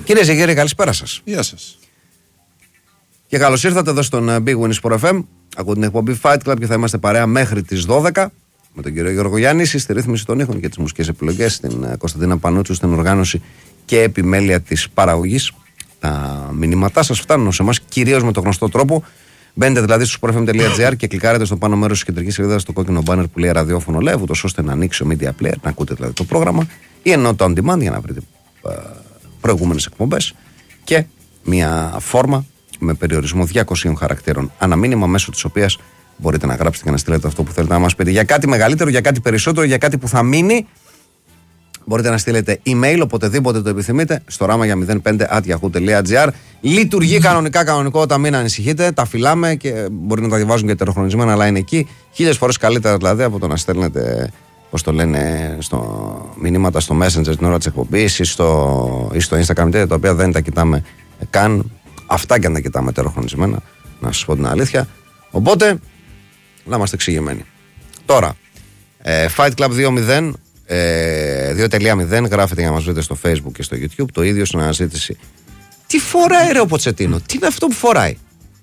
Κυρίες και κύριοι, καλησπέρα σας. Γεια σας. Και καλώς ήρθατε εδώ στον Big Win Sport FM. Ακούω την εκπομπή Fight Club και θα είμαστε παρέα μέχρι τις 12 με τον κύριο Γιώργο Γιάννηση στη ρύθμιση των ήχων και τις μουσικές επιλογές, την Κωνσταντίνα Πανούτσου στην οργάνωση και επιμέλεια της παραγωγής. Τα μηνύματά σας φτάνουν σε εμάς κυρίως με τον γνωστό τρόπο. Μπαίνετε δηλαδή στο sportfm.gr και κλικάρετε στο πάνω μέρος της κεντρικής σελίδας στο κόκκινο banner που λέει ραδιόφωνο live, ούτως ώστε να ανοίξει ο media player, να ακούτε δηλαδή το πρόγραμμα, ή ενώ το on demand για να βρείτε προηγούμενες εκπομπές και μια φόρμα με περιορισμό 200 χαρακτήρων αναμήνυμα, μέσω της οποίας μπορείτε να γράψετε και να στείλετε αυτό που θέλετε να μας πείτε. Για κάτι μεγαλύτερο, για κάτι περισσότερο, για κάτι που θα μείνει, μπορείτε να στείλετε email οποτεδήποτε το επιθυμείτε στο rama05@yahoo.gr. Λειτουργεί κανονικό, μην ανησυχείτε, τα φυλάμε και μπορεί να τα διαβάζουν και τεροχρονισμένα, αλλά είναι εκεί 1000 φορές καλύτερα δηλαδή από το να στέλνετε, πώς το λένε, μηνύματα στο Messenger την ώρα της εκπομπής ή στο Instagram, τα οποία δεν τα κοιτάμε καν. Αυτά και αν τα κοιτάμε τεροχρονισμένα, να σας πω την αλήθεια. Οπότε, να είμαστε εξηγημένοι. Τώρα, Fight Club 2.0, 2.0, γράφετε για να μας βρείτε στο Facebook και στο YouTube. Το ίδιο στην αναζήτηση. Τι φοράει ρε ο Ποτσετίνο, τι είναι αυτό που φοράει?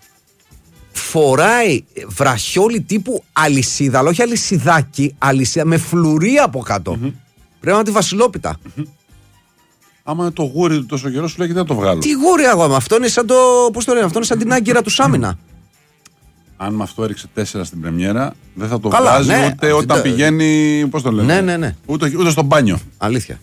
Φοράει βραχιόλι τύπου αλυσίδα, αλλά όχι αλυσιδάκι, αλυσίδα με φλουρί από κάτω. Πρέπει να τη βασιλόπιτα. Άμα είναι το γούρι του τόσο καιρό, σου λέει και δεν το βγάλω. Τι γούρι αγώμα, αυτό είναι σαν το. Πώς το λένε, αυτό είναι σαν την άγκυρα του Σάμινα. Αν με αυτό έριξε 4 στην πρεμιέρα, δεν θα το βγάζει ούτε όταν πηγαίνει. Πώς το λένε. Ναι. Ούτε στο μπάνιο. Αλήθεια.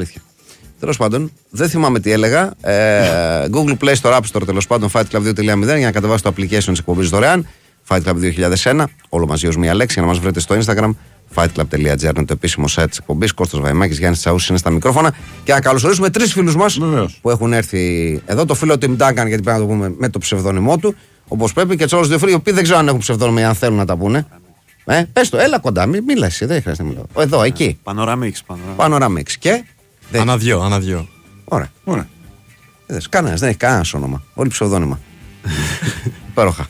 Τέλος πάντων, δεν θυμάμαι τι έλεγα. Google Play Store, App Store, τέλος πάντων, Fight Club 2.0 για να κατεβάσετε το application της εκπομπής δωρεάν. Fight Club 2001, όλο μαζί ως μία λέξη, για να μας βρείτε στο Instagram. fightclub.gr είναι το επίσημο site της εκπομπής. Κώστας Βαϊμάκης, Γιάννης Τσαούσης είναι στα μικρόφωνα. Και να καλωσορίσουμε 3 φίλους μας που έχουν έρθει εδώ. Το φίλο Tim Duncan, γιατί πρέπει να το πούμε με το ψευδόνυμό του, όπως πρέπει, και τους άλλους δύο φίλοι, οι οποίοι δεν ξέρω αν έχουν ψευδόνυμο ή αν θέλουν να τα πούνε. Πες το, έλα κοντά, μην λες, δεν χρειάζεται να μιλάω. Εδώ, εκεί. Panoramics. Και. Ανά-δυο. Ωραία. Κανένας, δεν έχει κανένα όνομα. Όλοι ψευδόνυμα. Υπέροχα.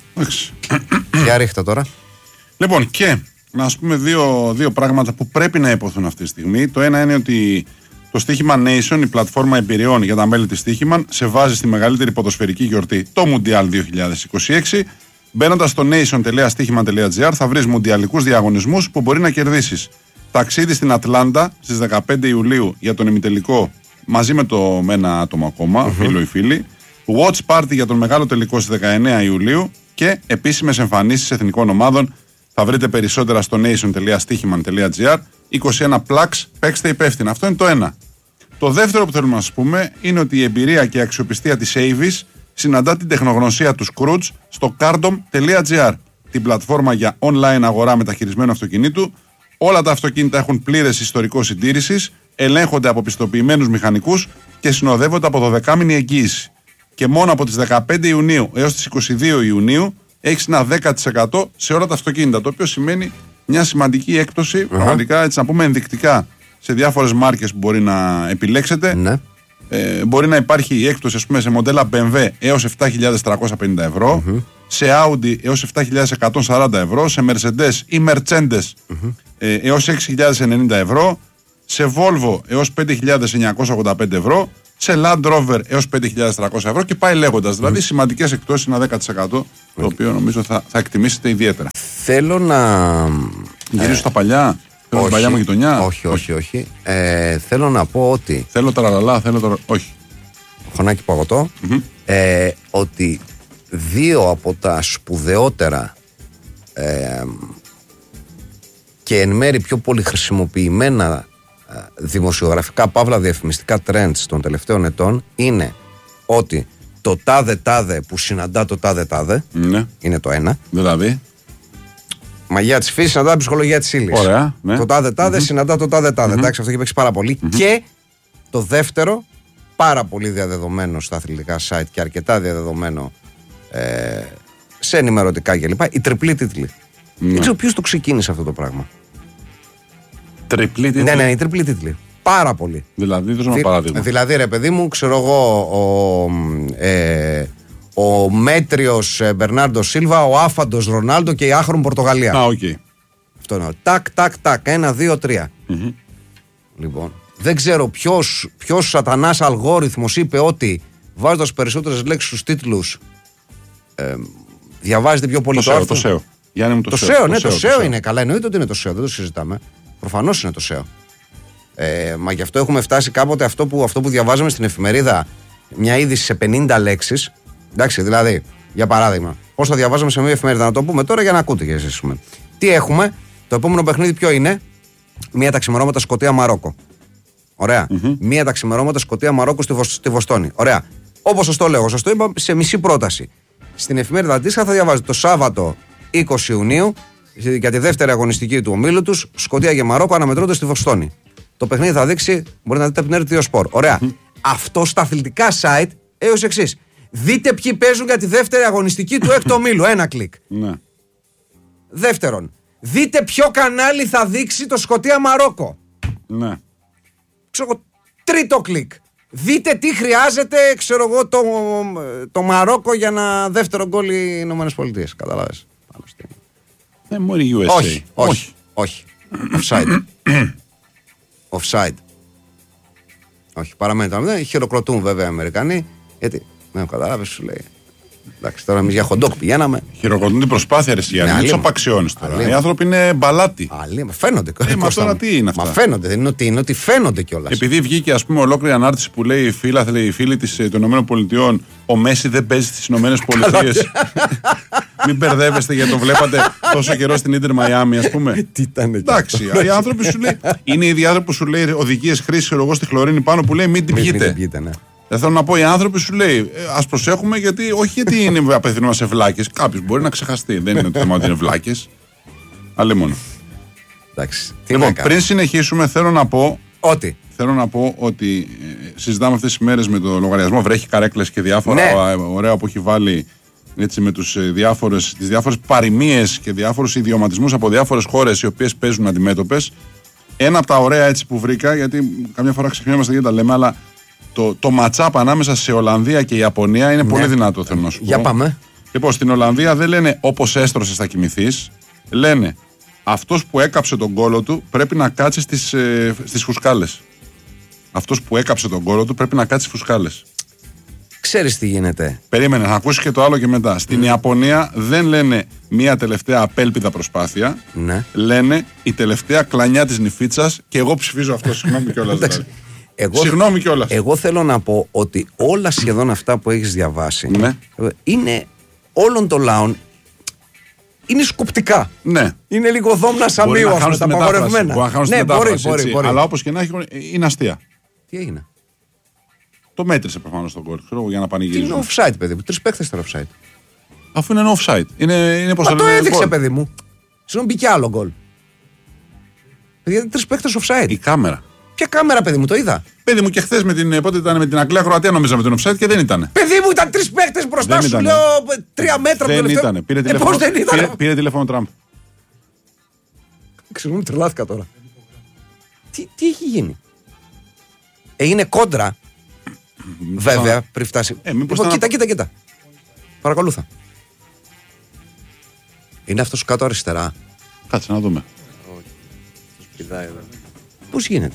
Για ρίχτα τώρα. Λοιπόν, και να σας πούμε δύο πράγματα που πρέπει να υποθούν αυτή τη στιγμή. Το ένα είναι ότι το Στοίχημα Nation, η πλατφόρμα εμπειριών για τα μέλη της Στοίχημα, σε βάζει στη μεγαλύτερη ποδοσφαιρική γιορτή, το Mundial 2026. Μπαίνοντας στο nation.stihima.gr θα βρεις μουντιαλικούς διαγωνισμούς που μπορεί να κερδίσεις. Ταξίδι στην Ατλάντα στις 15 Ιουλίου για τον ημιτελικό μαζί με ένα άτομο ακόμα, φίλο ή φίλη. Watch party για τον μεγάλο τελικό στις 19 Ιουλίου και επίσημες εμφανίσεις εθνικών ομάδων. Θα βρείτε περισσότερα στο nation.stihima.gr. 21 plugs, παίξτε υπεύθυνα. Αυτό είναι το ένα. Το δεύτερο που θέλουμε να σας πούμε είναι ότι η εμπειρία και η αξιοπιστία της Avis συναντά την τεχνογνωσία του Scrooge στο cardom.gr, την πλατφόρμα για online αγορά μεταχειρισμένου αυτοκινήτου. Όλα τα αυτοκίνητα έχουν πλήρες ιστορικό συντήρησης, ελέγχονται από πιστοποιημένους μηχανικούς και συνοδεύονται από 12μηνη εγγύηση. Και μόνο από τις 15 Ιουνίου έως τις 22 Ιουνίου έχεις ένα 10% σε όλα τα αυτοκίνητα, το οποίο σημαίνει μια σημαντική έκπτωση, πραγματικά έτσι να πούμε ενδεικτικά, σε διάφορες μάρκες που μπορεί να επιλέξετε. Ναι. Μπορεί να υπάρχει η έκπτωση, ας πούμε, σε μοντέλα BMW έως 7.350 ευρώ, σε Audi έως 7.140 ευρώ, σε Mercedes ή Mercedes έως 6.090 ευρώ, σε Volvo έως 5.985 ευρώ, σε Land Rover έως 5.300 ευρώ και πάει λέγοντας. Δηλαδή σημαντικές εκπτώσεις, ένα 10%, το οποίο νομίζω θα εκτιμήσετε ιδιαίτερα. Θέλω να. Γυρίσω στα παλιά. Θέλω την παλιά μου γειτονιά. Όχι. Θέλω να πω ότι. Θέλω ταραλαλά, όχι. Χωνάκι παγωτό. Ότι δύο από τα σπουδαιότερα και εν μέρει πιο πολύ χρησιμοποιημένα δημοσιογραφικά παύλα διαφημιστικά trends των τελευταίων ετών είναι ότι το τάδε που συναντά το τάδε είναι το ένα. Δηλαδή μαγεία της φύσης συναντά την ψυχολογία της ύλης. Ωραία, ναι. Το τάδε συναντά το τάδε. Εντάξει, αυτό έχει παίξει πάρα πολύ. Και το δεύτερο, πάρα πολύ διαδεδομένο στα αθλητικά site και αρκετά διαδεδομένο σε ενημερωτικά κλπ. Οι τριπλοί τίτλοι. Δεν ξέρω ποιος το ξεκίνησε αυτό το πράγμα. Τριπλή τίτλη. Ναι, οι τριπλοί τίτλοι. Πάρα πολύ. Δηλαδή, δώσω ένα παράδειγμα. Δηλαδή, ρε παιδί μου, ξέρω εγώ, ο μέτριος Μπερνάρντο Σίλβα, ο άφαντος Ρονάλντο και η άχρον Πορτογαλία. Α, οκ. Αυτό είναι. Τάκ. 1, 2, 3. Λοιπόν, Δεν ξέρω ποιος σατανάς αλγόριθμος είπε ότι βάζοντας περισσότερες λέξεις στους τίτλους διαβάζετε πιο πολύ το άρθρο. Το SEO. Γιάννη μου, το SEO, ναι, το SEO είναι καλά. Εννοείται ότι είναι το SEO, δεν το συζητάμε. Προφανώς είναι το SEO. Μα γι' αυτό έχουμε φτάσει κάποτε αυτό που διαβάζαμε στην εφημερίδα, μια είδηση σε 50 λέξεις. Εντάξει, δηλαδή, για παράδειγμα, πώς θα διαβάζαμε σε μια εφημερίδα, να το πούμε τώρα για να ακούτε και εσείς. Τι έχουμε, το επόμενο παιχνίδι ποιο είναι? Μία τα ξημερώματα Σκωτία-Μαρόκο. Ωραία. Μία τα ξημερώματα Σκωτία-Μαρόκο στη Βοστόνη. Ωραία. Όπως σας το λέω, σας το είπα σε μισή πρόταση. Στην εφημερίδα αντίστοιχα θα διαβάζετε το Σάββατο 20 Ιουνίου για τη δεύτερη αγωνιστική του ομίλου τους, Σκωτία και Μαρόκο αναμετρώνται στη Βοστόνη. Το παιχνίδι θα δείξει, μπορείτε να δείτε από την RTL Sport. Ωραία. Αυτό στα αθλητικά site έως εξής. Δείτε ποιοι παίζουν για τη δεύτερη αγωνιστική του έκτου ομίλου. Ένα κλικ. Ναι. Δεύτερον, δείτε ποιο κανάλι θα δείξει το Σκωτία-Μαρόκο. Ναι. Ξέρω, τρίτο κλικ. Δείτε τι χρειάζεται, ξέρω εγώ, το Μαρόκο για ένα δεύτερο γκολ οι Ηνωμένες Πολιτείες. Καταλάβες. Δεν μπορεί USA. Όχι. Offside. Offside. Όχι, παραμένει το 0. Χειροκροτούν βέβαια οι Αμερικανοί. Γιατί, δεν καταλάβεις, σου λέει. Εντάξει, τώρα εμείς για χοντόκ πηγαίναμε. Χειροκροτούν την προσπάθεια, ρε Γιάννη. Μην τους απαξιώνεις τώρα. Οι άνθρωποι είναι μπαλάτοι. Φαίνονται. Μα τώρα τι είναι αυτά? Μα φαίνονται, δεν είναι ότι είναι, ότι φαίνονται κιόλας. Επειδή βγήκε, ας πούμε, ολόκληρη ανάρτηση που λέει η φίλη των ΗΠΑ, ο Μέση δεν παίζει στις ΗΠΑ. Μην μπερδεύεστε γιατί το βλέπατε τόσο καιρό στην Ίντερ Μαϊάμι, ας πούμε. Τι ήταν εκεί. Εντάξει, οι άνθρωποι σου λέει. Είναι οι άνθρωποι που σου λέει οδηγίες χρήσης, εγώ στη χλωρίνη πάνω που λέει μην την πιείτε. Δεν θέλω να πω, οι άνθρωποι σου λέει ας προσέχουμε γιατί, όχι γιατί είναι απευθυνόμενα σε βλάκες. Κάποιος μπορεί να ξεχαστεί. Δεν είναι το θέμα ότι είναι βλάκες. Αλλά μόνο. Εντάξει. Λοιπόν, πριν συνεχίσουμε, θέλω να πω ότι. Συζητάμε αυτές τις μέρες με το λογαριασμό Βρέχει Καρέκλες και διάφορα ωραία που έχει βάλει έτσι, με τις διάφορες παροιμίες και διάφορους ιδιωματισμούς από διάφορες χώρες οι οποίες παίζουν αντιμέτωπες. Ένα από τα ωραία έτσι που βρήκα, γιατί καμιά φορά ξεχνιόμαστε γιατί τα λέμε, αλλά το ματσάπ ανάμεσα σε Ολλανδία και Ιαπωνία είναι πολύ δυνατό, θέλω να σου πω. Για πάμε. Λοιπόν, στην Ολλανδία δεν λένε όπως έστρωσες θα κοιμηθείς. Λένε αυτός που έκαψε τον κόλο του πρέπει να κάτσει στις φουσκάλες. Αυτός που έκαψε τον κόλο του πρέπει να κάτσει στις φουσκάλες. Ξέρεις τι γίνεται. Περίμενε, θα ακούσεις και το άλλο και μετά. Στην Ιαπωνία δεν λένε μία τελευταία απέλπιδα προσπάθεια. Ναι. Λένε η τελευταία κλανιά της νηφίτσας και εγώ ψηφίζω αυτό. Συγγνώμη κιόλας. Δηλαδή. Συγγνώμη κιόλας. Εγώ θέλω να πω ότι όλα σχεδόν αυτά που έχεις διαβάσει είναι όλων των λαών. Είναι σκοπτικά. Ναι. Είναι λίγο δόμνα σαμίου αυτά τα απαγορευμένα. Ναι, μπορεί. Αλλά όπως και να έχει, είναι αστεία. Τι έγινε? Το μέτρησε προφανώς τον γκολ για να πανηγυρίζει. Είναι offside, παιδί μου. 3 παίκτες ήταν offside. Αφού είναι offside. Είναι Μα το έδειξε, παιδί μου. Συγγνώμη, μπήκε άλλο γκολ. Παιδιά, 3 παίκτες offside. Η κάμερα. Ποια κάμερα, παιδί μου, το είδα. Παιδί μου και χθες με την Αγγλία Κροατία νομίζαμε τον offside και δεν ήταν. Παιδί μου, ήταν 3 παίκτες μπροστά σου, λέω 3 μέτρα δεν ήταν. Πήρε τηλέφωνο Τραμπ. Συγγνώμη, τρελάθηκα τώρα. Τι έχει γίνει? Έγινε κόντρα. Βέβαια, πριν φτάσει. Κοίτα. Παρακολούθα. Είναι αυτός κάτω αριστερά. Κάτσε να δούμε. Πώς γίνεται?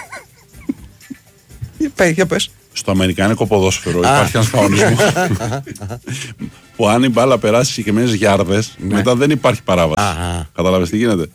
Για πες. Στο αμερικάνικο ποδόσφαιρο υπάρχει ένας κανονισμός που αν η μπάλα περάσει συγκεκριμένες γιάρδες, μετά δεν υπάρχει παράβαση. Καταλάβες τι γίνεται?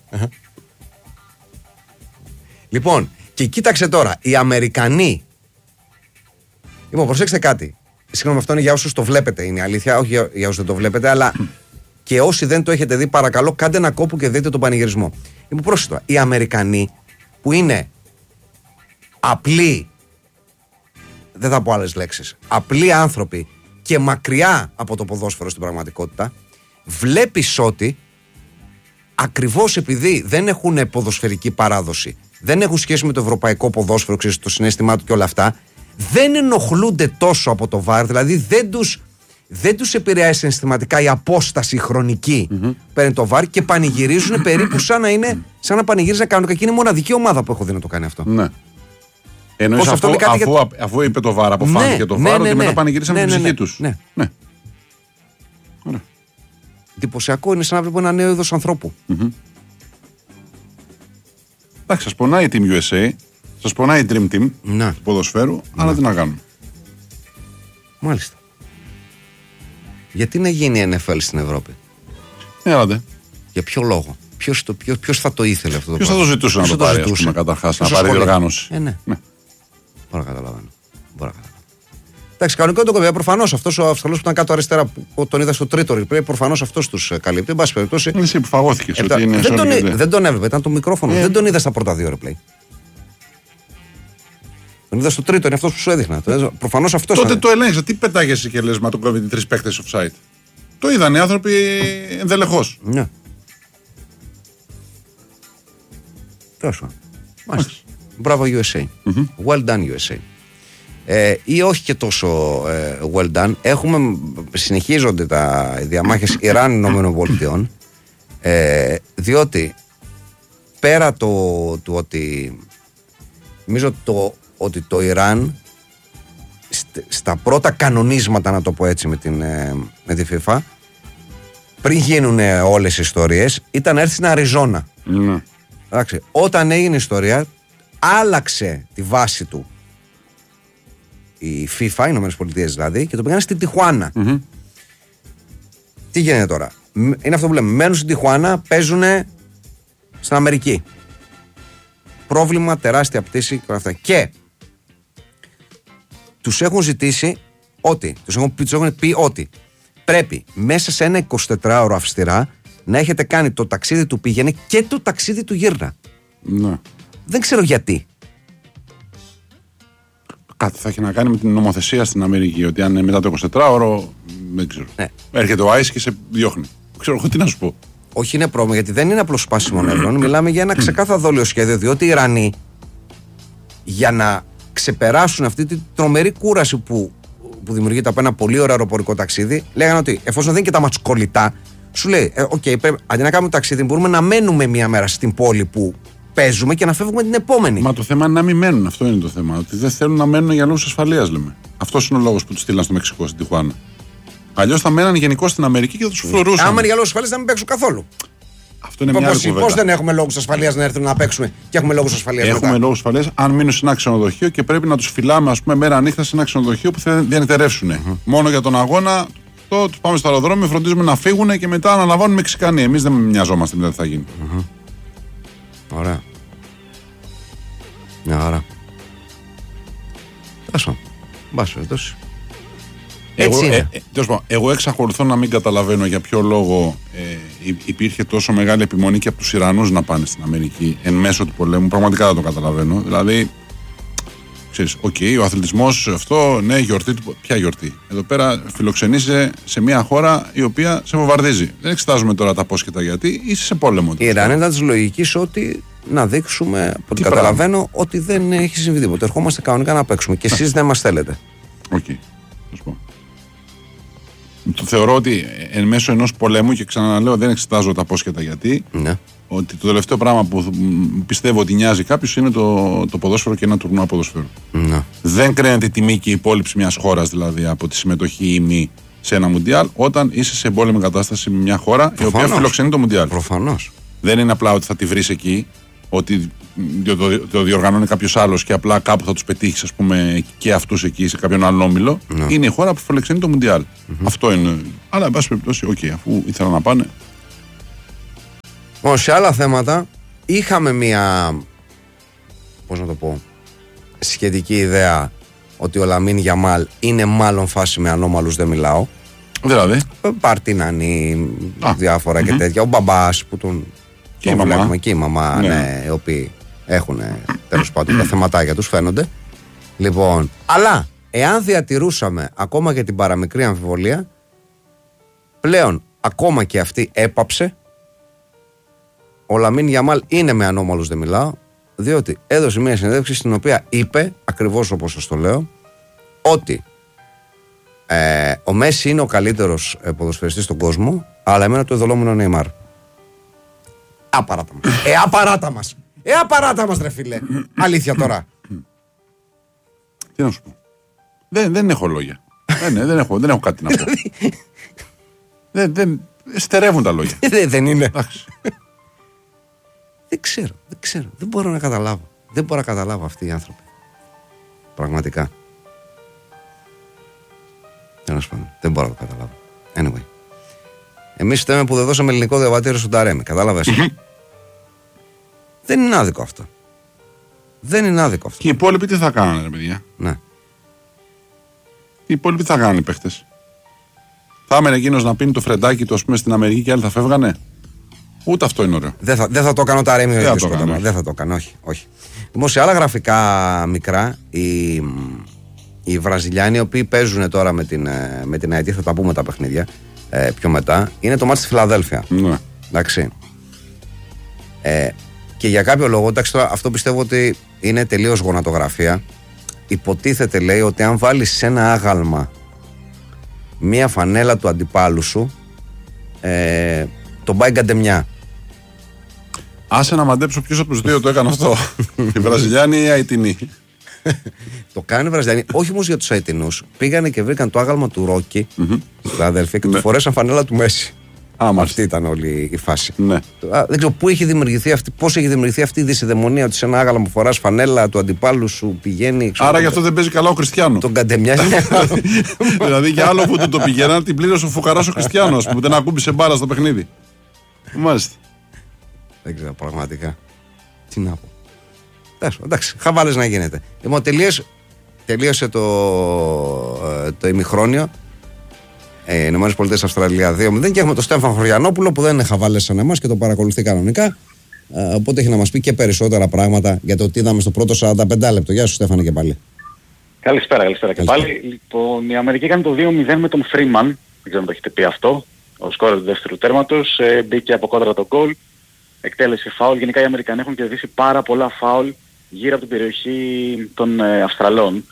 Λοιπόν, και κοίταξε τώρα, οι Αμερικανοί. Λοιπόν, προσέξτε κάτι. Συγγνώμη, αυτό είναι για όσους το βλέπετε, είναι η αλήθεια. Όχι για όσους δεν το βλέπετε, αλλά και όσοι δεν το έχετε δει, παρακαλώ, κάντε ένα κόπο και δείτε τον πανηγυρισμό. Λοιπόν, πρόσεχε τώρα. Οι Αμερικανοί που είναι απλοί, δεν θα πω άλλες λέξεις, απλοί άνθρωποι και μακριά από το ποδόσφαιρο στην πραγματικότητα, βλέπεις ότι ακριβώς επειδή δεν έχουν ποδοσφαιρική παράδοση, δεν έχουν σχέση με το ευρωπαϊκό ποδόσφαιρο, ξέρεις, το συναίσθημά του και όλα αυτά, δεν ενοχλούνται τόσο από το VAR, δηλαδή δεν τους επηρεάζει συναισθηματικά η απόσταση χρονική παίρνει το VAR και πανηγυρίζουν περίπου σαν να πανηγύριζαν κανονικά. Και είναι η μοναδική ομάδα που έχω δει να το κάνει αυτό. Ναι. Εννοείς αφού είπε το VAR, αποφάνθηκε το VAR, ότι μετά πανηγύρισαν την ψυχή τους. Ναι. Εντυπωσιακό, είναι σαν να βλέπω ένα νέο είδος ανθρώπου. Εντάξει, σας πονάει η Team USA. Σας πονάει η Dream Team του ποδοσφαίρου, αλλά τι να κάνουμε. Μάλιστα. Γιατί να γίνει η NFL στην Ευρώπη? Έλατε. Για ποιο λόγο? Ποιος θα το ήθελε αυτό το πράγμα? Ποιος θα το ζητούσε να το πάρει, ας πούμε, καταρχάς, να πάρει διοργάνωση? Ναι. Μπορώ να καταλαβαίνω. Εντάξει, κανονικό το κομμάτι. Προφανώς αυτός ο Αυστραλός που ήταν κάτω αριστερά, που τον είδα στο τρίτο replay, προφανώς αυτός τους καλύπτει. Εν πάση περιπτώσει. Εσύ που φαγώθηκες. Δεν τον έβλεπε, ήταν το μικρόφωνο. Δεν τον είδα στα πρώτα 2 replay. Τον είδα στο τρίτο, είναι αυτός που σου έδειχνα. Προφανώς αυτός. Τότε το ελέγξα. Τι πετάγεσαι και λες, μα τον κόβει 3 παίκτες offside? Το είδαν οι άνθρωποι ενδελεχώς. Ναι. Τόσο. Μάλιστα. Μπράβο USA. Well done USA. Ή όχι και τόσο well done. Συνεχίζονται τα διαμάχες Ιράν-Ηνωμένων Πολιτειών, διότι πέρα του ότι νομίζω ότι το Ιράν στα πρώτα κανονίσματα, να το πω έτσι, με τη FIFA, πριν γίνουν όλες οι ιστορίες, ήταν έρθει στην Αριζόνα. Εντάξει, όταν έγινε η ιστορία, άλλαξε τη βάση του η FIFA, οι Ηνωμένες Πολιτείες δηλαδή, και το πήγανε στην Τιχουάνα. Τι γίνεται τώρα? Είναι αυτό που λέμε, μένουν στην Τιχουάνα, παίζουν στην Αμερική. Πρόβλημα, τεράστια πτήση και όλα αυτά. Και τους έχουν ζητήσει τους έχουν πει ότι πρέπει μέσα σε ένα 24ωρο αυστηρά να έχετε κάνει το ταξίδι του πήγαινε και το ταξίδι του γύρνα. Ναι. Δεν ξέρω γιατί. Κάτι θα έχει να κάνει με την νομοθεσία στην Αμερική. Ότι αν είναι μετά το 24ωρο, δεν ξέρω. Ναι. Έρχεται ο Άις και σε διώχνει. Ξέρω εγώ τι να σου πω. Όχι, είναι πρόβλημα, γιατί δεν είναι απλώς σπάσιμο νερών. Μιλάμε για ένα ξεκάθαρο δόλιο σχέδιο. Διότι οι Ιρανοί, για να ξεπεράσουν αυτή τη τρομερή κούραση που δημιουργείται από ένα πολύ ωραίο αεροπορικό ταξίδι, λέγανε ότι εφόσον δεν είναι και τα ματσκολιτά, σου λέει: αντί να κάνουμε ταξίδι, μπορούμε να μένουμε μία μέρα στην πόλη που παίζουμε και να φεύγουμε την επόμενη. Μα το θέμα είναι να μην μένουν. Αυτό είναι το θέμα. Ότι δεν θέλουν να μένουν για λόγους ασφαλείας, λέμε. Αυτό είναι ο λόγος που τους στείλαν στο Μεξικό, στην Τιχουάνα. Αλλιώς θα μέναν γενικώς στην Αμερική και θα τους φλωρούσαν. Άμα είναι για λόγους ασφαλείας, να μην παίξουν καθόλου. Αυτό είναι μια άλλη κουβέντα. Πώς δεν έχουμε λόγους ασφαλείας να έρθουν να παίξουμε και έχουμε λόγους ασφαλείας? Έχουμε λόγους ασφαλείας αν μείνουν σε ένα ξενοδοχείο και πρέπει να τους φυλάμε, ας πούμε, μέρα νύχτα σε ένα ξενοδοχείο που θα διανυτερεύσουν. Μόνο για τον αγώνα, τους πάμε στο αεροδρόμιο, φροντίζουμε να φύγουν και μετά αναλαμβάνουν Μεξικανοί. Εμείς δεν μοιαζόμαστε με τι θα γίνει. Ωραία. Μια χαρά. Τάσο. Μπάσο, εντός. Εγώ εξακολουθώ να μην καταλαβαίνω για ποιο λόγο υπήρχε τόσο μεγάλη επιμονή και από τους Ιρανούς να πάνε στην Αμερική εν μέσω του πολέμου. Πραγματικά δεν το καταλαβαίνω. Δηλαδή, ξέρεις, ο αθλητισμός αυτό, ναι, γιορτή. Ποια γιορτή? Εδώ πέρα φιλοξενείσαι σε μια χώρα η οποία σε βομβαρδίζει. Δεν εξετάζουμε τώρα τα πώς και τα γιατί, είσαι σε πόλεμο. Η Ιράν ήταν της λογικής ότι να δείξουμε, από ό,τι καταλαβαίνω, ότι δεν έχει συμβεί τίποτα. Ερχόμαστε κανονικά να παίξουμε και εσείς δεν μας θέλετε. Οκ. Θα σου πω. Το θεωρώ ότι εν μέσω ενός πολέμου, και ξαναλέω, δεν εξετάζω τα πώς και τα γιατί, ναι, ότι το τελευταίο πράγμα που πιστεύω ότι νοιάζει κάποιος είναι το ποδόσφαιρο και ένα τουρνουά ποδοσφαίρου. Ναι. Δεν κρίνεται η τιμή και η υπόλοιψη μιας χώρας, δηλαδή, από τη συμμετοχή ή μη σε ένα μουντιάλ, όταν είσαι σε εμπόλεμη κατάσταση με μια χώρα η οποία φιλοξενεί το μουντιάλ. Προφανώς. Δεν είναι απλά ότι θα τη βρεις εκεί, ότι το διοργανώνει κάποιος άλλος και απλά κάπου θα τους πετύχεις, ας πούμε, και αυτούς εκεί σε κάποιον άλλον όμιλο. Ναι. Είναι η χώρα που φιλοξενεί το μουντιάλ. Αυτό είναι. Αλλά, εν πάση περιπτώσει, αφού ήθελαν να πάνε. Σε άλλα θέματα, είχαμε μία, πώς να το πω, σχετική ιδέα ότι ο Λαμίν Γιαμάλ είναι μάλλον φάση με ανώμαλους, δεν μιλάω. Δηλαδή. Παρτίνανη, διάφορα και τέτοια. Ο μπαμπάς που τον βλέπουμε και η μαμά, ναι, οι οποίοι έχουν τέλος πάντων τα θεματάκια τους, φαίνονται. Λοιπόν, αλλά εάν διατηρούσαμε ακόμα και την παραμικρή αμφιβολία, πλέον ακόμα και αυτή έπαψε. Ο Λαμίν Γιαμάλ είναι με ανώμαλους, δεν μιλάω, διότι έδωσε μια συνέντευξη στην οποία είπε, ακριβώς όπως σας το λέω, ότι ο Μέση είναι ο καλύτερος ποδοσφαιριστής στον κόσμο, αλλά εμένα το ειδωλό μου είναι ο Νεϊμάρ. Απαράτα μας. Απαράτα μας ρε φίλε. Αλήθεια τώρα. Τι να σου πω. Δεν έχω λόγια. δεν έχω κάτι να πω. Στερεύουν τα λόγια. Δεν είναι. Δεν ξέρω. Δεν μπορώ να καταλάβω. Δεν μπορώ να καταλάβω αυτοί οι άνθρωποι. Πραγματικά. Τέλος πάντων. Δεν μπορώ να το καταλάβω. Anyway. Εμείς φταίμε που δεν δώσαμε ελληνικό διαβατήριο στον Ταρέμι. Κατάλαβες. Δεν είναι άδικο αυτό. Δεν είναι άδικο αυτό. Και οι υπόλοιποι τι θα κάνανε, ρε παιδιά. Ναι. Οι υπόλοιποι τι θα κάνουν οι παίχτες. Θα έμενε εκείνος να πίνει το φρεντάκι του, ας πούμε, στην Αμερική και άλλοι θα φεύγανε. Ούτε αυτό είναι ωραίο. Δεν θα το κάνω τα Ρέμι. Δεν θα το κάνω, όχι. Λοιπόν, σε άλλα γραφικά μικρά, οι Βραζιλιάνοι, οι οποίοι παίζουν τώρα με την ΑΕΤ, θα τα πούμε τα παιχνίδια πιο μετά, είναι το μάτς στη Φιλαδέλφια. Ναι. Εντάξει. Και για κάποιο λόγο, εντάξει, τώρα, αυτό πιστεύω ότι είναι τελείως γονατογραφία. Υποτίθεται, λέει, ότι αν βάλεις σε ένα άγαλμα μία φανέλα του αντιπάλου σου, τον πάει γκαντεμιά. Άσε να μαντέψω ποιος από τους δύο το έκανε αυτό. Οι Βραζιλιάνοι ή οι Αιτινοί. Το κάνουν οι Βραζιλιάνοι, όχι όμως για τους Αιτινούς. Πήγανε και βρήκαν το άγαλμα του Ρόκι, στα αδελφία, και του φορέσαν φανέλα του Μέση. Αυτή ήταν όλη η φάση. Ναι. Δεν ξέρω πώς έχει δημιουργηθεί αυτή η δυσιδαιμονία, ότι σε ένα άγαλμα που φοράς φανέλα του αντιπάλου σου πηγαίνει. Άρα γι' αυτό δεν παίζει καλά ο Κριστιάνο. Τον καντεμιάζει. Δηλαδή για άλλο που το πηγαίναν, την πλήρωσε ο φουκαράς ο Κριστιάνο, που δεν ακούμπησε μπάλα στο παιχνίδι. Μάλιστα. Δεν ξέρω πραγματικά. Τι να πω. Εντάξει, χαβάλες να γίνεται. Λοιπόν, τελείωσε το ημιχρόνιο. Ηνωμένες Πολιτείες Αυστραλία 2-0 και έχουμε τον Στέφαν Χωριανόπουλο που δεν είναι χαβάλες σαν εμάς και το παρακολουθεί κανονικά. Οπότε έχει να μας πει και περισσότερα πράγματα για το τι είδαμε στο πρώτο 45 λεπτό. Γεια σου, Στέφανε, και πάλι. Καλησπέρα και πάλι. Λοιπόν, η Αμερική έκανε το 2-0 με τον Φρίμαν. Δεν ξέρω αν το έχετε πει αυτό. Ο σκόρερ του δεύτερου τέρματος. Μπήκε από κόντρα το γκολ. Εκτέλεσε φάουλ. Γενικά οι Αμερικανοί έχουν κερδίσει πάρα πολλά φάουλ γύρω από την περιοχή των Αυστραλών.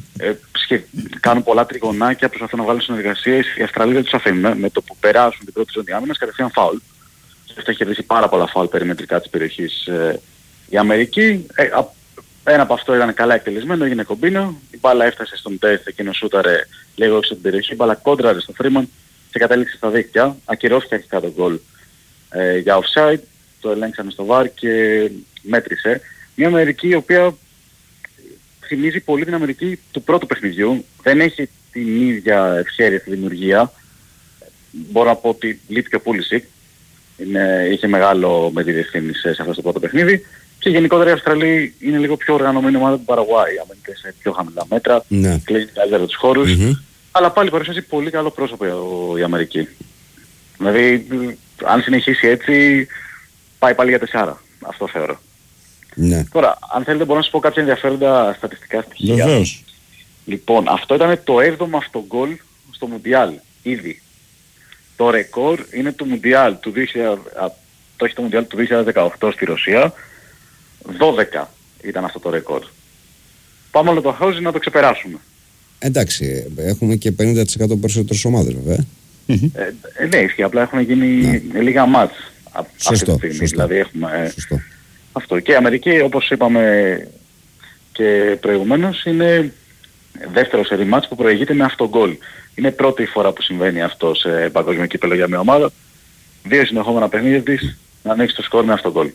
Κάνουν πολλά τριγωνάκια, προσπαθούν να βγάλουν συνεργασίες. Οι Αυστραλοί δεν τους αφήνουν. Με το που περάσουν την πρώτη ζώνη άμυνας κατευθείαν φάουλ. Αυτό έχει κερδίσει πάρα πολλά φάουλ περιμετρικά της περιοχής η Αμερική. Ένα από αυτό ήταν καλά εκτελεσμένο, έγινε κομπίνο. Η μπάλα έφτασε στον Τεθ, εκείνο σούταρε λίγο έξω από την περιοχή. Η μπάλα κόντραρε στο Φρίμαν και κατέληξε στα δίκτυα. Ακυρώθηκε αρχικά το γκολ για offside. Το ελέγξαμε στο VAR και μέτρησε. Μια Αμερική η οποία θυμίζει πολύ την Αμερική του πρώτου παιχνιδιού. Δεν έχει την ίδια ευχέρεια στη δημιουργία. Μπορώ να πω ότι λείπει και ο Πούλησικ. Είχε μεγάλο με τη διευθύνη σε αυτό το πρώτο παιχνίδι. Και γενικότερα οι Αυστραλοί είναι λίγο πιο οργανωμένη ομάδα του Παραγουάη. Αμένεται σε πιο χαμηλά μέτρα, κλείνει καλύτερα τους χώρους. Αλλά πάλι παρουσιάζει πολύ καλό πρόσωπο η Αμερική. Δηλαδή, αν συνεχίσει έτσι, πάει πάλι για 4. Αυτό θεωρώ. Ναι. Τώρα, αν θέλετε μπορώ να σας πω κάποια ενδιαφέροντα στατιστικά στοιχεία. Βεβαίως. Λοιπόν, αυτό ήταν το 7ο αυτογκολ στο Μουντιάλ ήδη. Το ρεκόρ είναι το Μουντιάλ του 2018 στη Ρωσία. 12 ήταν αυτό το ρεκόρ. Πάμε όλο το χάουζι να το ξεπεράσουμε. Εντάξει, έχουμε και 50% περισσότερες ομάδες βέβαια. Ναι, ισχύει, απλά έχουν γίνει λίγα μάτς αυτή τη στιγμή. Σωστό. Δηλαδή έχουμε αυτό. Και η Αμερική, όπως είπαμε και προηγουμένως, είναι δεύτερο σερί μάτς που προηγείται με αυτογκολ. Είναι πρώτη φορά που συμβαίνει αυτό σε παγκόσμιο κύπελλο για μια ομάδα. 2 συνεχόμενα παιχνίδια της να ανοίξει το σκορ με αυτογκολ.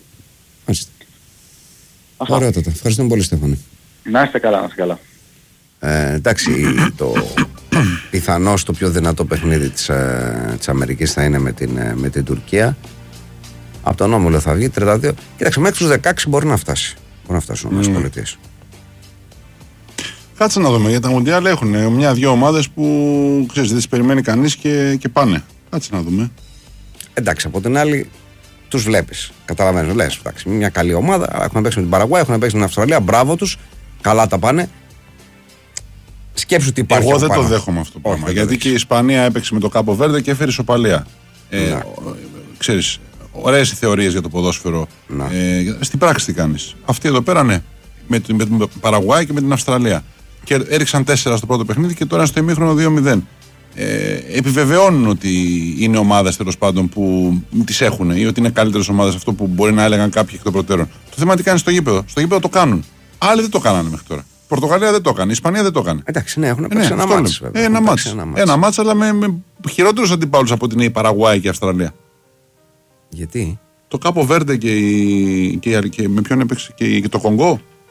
Ωραία τότε. Ευχαριστούμε πολύ, Στέφανη. Να είστε καλά. Εντάξει, πιθανώς το πιο δυνατό παιχνίδι της Αμερικής θα είναι με την Τουρκία. Από τον όμιλο θα βγει 32. Κοίταξε, μέχρι τους 16 μπορεί να φτάσει. Μπορεί να φτάσουν οι ΗΠΑ. Κάτσε να δούμε, για τα Μουντιάλ έχουν μια-δυο ομάδες που ξέρεις, δεν τις περιμένει κανείς και πάνε. Κάτσε να δούμε. Εντάξει, από την άλλη τους βλέπεις. Καταλαβαίνεις, λες, εντάξει, μια καλή ομάδα. Έχουν παίξει με την Παραγουάη, έχουν παίξει με την Αυστραλία. Μπράβο τους, καλά τα πάνε. Σκέψου τι υπάρχει. Εγώ δεν το δέχομαι αυτό το πράγμα. Γιατί και η Ισπανία έπαιξε με το Κάπο Βέρντε και έφερε ισοπαλία. Ξέρεις, ωραίες οι θεωρίες για το ποδόσφαιρο. Στην πράξη τι κάνεις. Αυτοί εδώ πέρα ναι. Με την Παραγουάη και με την Αυστραλία. Και έριξαν 4 στο πρώτο παιχνίδι και τώρα στο ημίχρονο 2-0. Επιβεβαιώνουν ότι είναι ομάδες τέλος πάντων που τις έχουν ή ότι είναι καλύτερες ομάδες, αυτό που μπορεί να έλεγαν κάποιοι εκ των προτέρων. Το θέμα τι κάνει στο γήπεδο. Στο γήπεδο το κάνουν. Άλλοι δεν το κάνανε μέχρι τώρα. Η Πορτογαλία δεν το έκανε. Η Ισπανία δεν το έκανε. Εντάξει, ναι, έχουν παίξει ένα μάτς. Ένα μάτς, αλλά με χειρότερους αντιπάλους από την Παραγουάη και η Αυστραλία. Γιατί? Το Κάπο Βέρντε και με ποιον έπαιξε και το Κονγκό.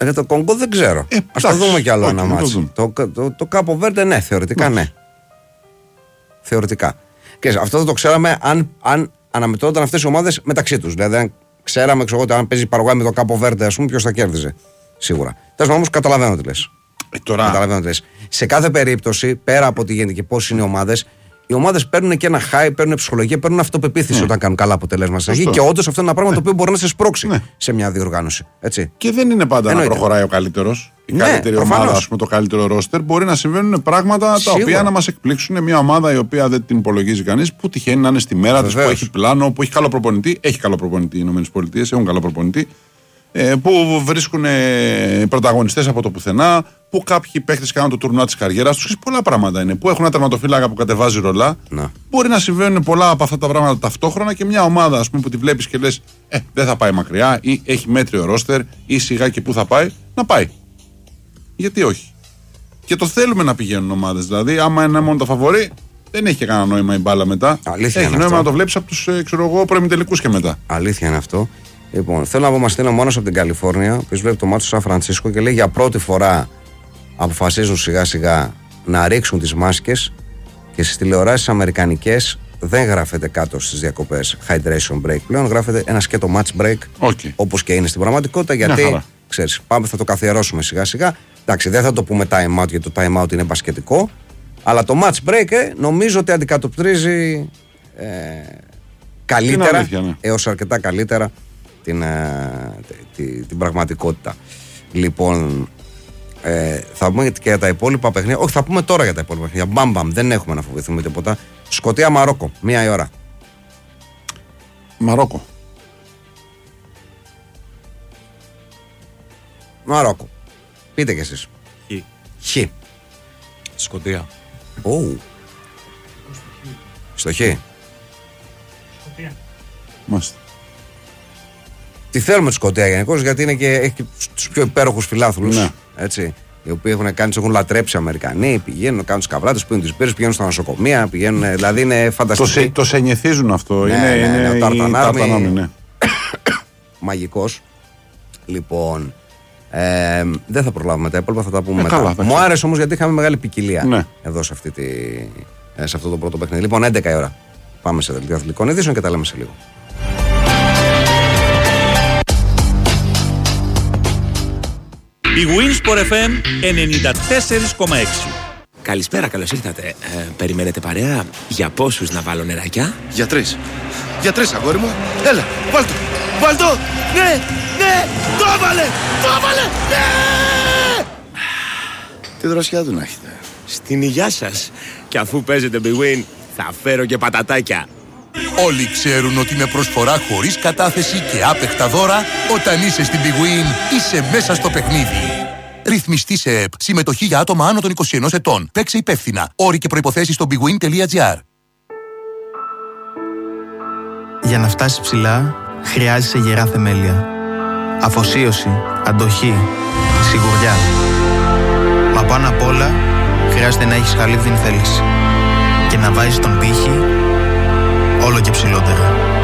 Για το Κονγκό δεν ξέρω. Ας το δούμε κι άλλο ένα μάτσι. Το Κάπο Βέρντε, ναι, θεωρητικά ναι. Θεωρητικά. Και αυτό δεν το ξέραμε αν αναμετρώταν αυτές οι ομάδες μεταξύ τους. Δηλαδή, αν ξέραμε, ότι αν παίζει η Παραγουάη με το Κάπο Βέρντε, ας πούμε, ποιος θα κέρδιζε. Σίγουρα. Τέλος πάντων, όμως καταλαβαίνω τι λες. Καταλαβαίνω τι λες. Σε κάθε περίπτωση, πέρα από τη γενική πώς είναι οι ομάδες, οι ομάδες παίρνουν και ένα high, παίρνουν ψυχολογία, παίρνουν αυτοπεποίθηση όταν κάνουν καλά αποτελέσματα. Και όντως αυτό είναι ένα πράγμα το οποίο μπορεί να σε σπρώξει σε μια διοργάνωση. Έτσι. Και δεν είναι πάντα να προχωράει ο καλύτερος. Η καλύτερη ομάδα, ας πούμε, το καλύτερο ρόστερ. Μπορεί να συμβαίνουν πράγματα τα οποία να μας εκπλήξουν. Μια ομάδα η οποία δεν την υπολογίζει κανείς, που τυχαίνει να είναι στη μέρα της, που έχει πλάνο, που έχει καλό προπονητή. Έχει καλό προπονητή οι ΗΠΑ, έχουν καλό προπονητή. Που βρίσκουν πρωταγωνιστές από το πουθενά, που κάποιοι παίχτες κάνουν το τουρνουά της καριέρας τους. Πολλά πράγματα είναι. Που έχουν ένα τερματοφύλακα που κατεβάζει ρολά. Μπορεί να συμβαίνουν πολλά από αυτά τα πράγματα ταυτόχρονα και μια ομάδα, ας πούμε, που τη βλέπεις και λες δεν θα πάει μακριά ή έχει μέτριο ρόστερ ή σιγά και πού θα πάει, να πάει. Γιατί όχι. Και το θέλουμε να πηγαίνουν ομάδες. Δηλαδή, άμα είναι μόνο το φαβορί, δεν έχει κανένα νόημα η μπάλα μετά. Αλήθεια έχει νόημα να το βλέπεις από τους προημιτελικούς και μετά. Αλήθεια είναι αυτό. Λοιπόν, θέλω να πω, μας στείλει ο μόνος από την Καλιφόρνια, ο οποίος βλέπει το μάτι του Σαν Φρανσίσκο και λέει για πρώτη φορά αποφασίζουν σιγά σιγά να ρίξουν τις μάσκες και στις τηλεοράσεις αμερικανικές δεν γράφεται κάτω στις διακοπές hydration break. Πλέον γράφεται ένα σκέτο match break, όπως και είναι στην πραγματικότητα, γιατί ξέρεις, πάμε, θα το καθιερώσουμε σιγά σιγά. Εντάξει, δεν θα το πούμε time out, γιατί το time out είναι μπασκετικό, αλλά το match break νομίζω ότι αντικατοπτρίζει καλύτερα, αλήθεια, έως αρκετά καλύτερα την πραγματικότητα. Λοιπόν, θα πούμε και για τα υπόλοιπα παιχνίδια. Όχι, θα πούμε τώρα για τα υπόλοιπα παιχνίδια. Μπαμπαμ, δεν έχουμε να φοβηθούμε τίποτα. Σκωτία Μαρόκο, 1 η ώρα. Μαρόκο. Πείτε κι εσείς. Χ. Σκωτία. Στο Χ. Μάλιστα. Τη θέλουμε τη Σκωτία γενικώς, γιατί είναι και, έχει και τους πιο υπέροχους φιλάθλους. Ναι. Έτσι, οι οποίοι έχουν λατρέψει Αμερικανοί, πηγαίνουν, κάνουν τους καβλάτες, πίνουν τις μπύρες, πηγαίνουν στα νοσοκομεία, πηγαίνουν, δηλαδή είναι φανταστικό. Το σενιεθίζουν αυτό. Είναι ο Ταρτανάρμι, ναι. Μαγικός. Λοιπόν, δεν θα προλάβουμε τα υπόλοιπα, θα τα πούμε μετά. Καλά, μου άρεσε όμως γιατί είχαμε μεγάλη ποικιλία εδώ σε αυτό το πρώτο παιχνίδι. Λοιπόν, 11 η ώρα. Πάμε σε δελτίο αθλητικών ειδήσεων και τα λέμε σε λίγο. Η Winsport FM 94,6. Καλησπέρα, καλώς ήρθατε. Περιμένετε παρέα? Για πόσους να βάλω νεράκια? Για 3. Για 3, αγόρι μου. Έλα, βάλ' το. Ναι, το έβαλε, ναι. Τι δροσιά του να έχετε. Στην υγειά σας. Και αφού παίζετε Big Win, θα φέρω και πατατάκια. Όλοι ξέρουν ότι με προσφορά χωρίς κατάθεση και άπεχτα δώρα, όταν είσαι στην Big Win, είσαι μέσα στο παιχνίδι. Ρυθμιστή σε ΕΠ. Συμμετοχή για άτομα άνω των 21 ετών. Παίξε υπεύθυνα. Όροι και προϋποθέσεις στο bigwin.gr. Για να φτάσεις ψηλά, χρειάζεσαι γερά θεμέλια. Αφοσίωση, αντοχή, σιγουριά. Μα πάνω απ' όλα, χρειάζεται να έχεις χαλίβδιν θέληση. Και να βάζεις τον πύχη όλο και ψηλότερα.